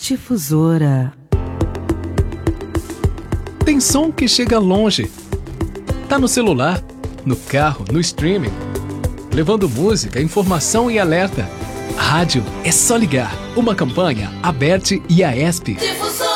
Difusora. Tem som que chega longe. Tá no celular, no carro, no streaming. Levando música, informação e alerta. Rádio é só ligar. Uma campanha, Aberte e Aesp. Difusora.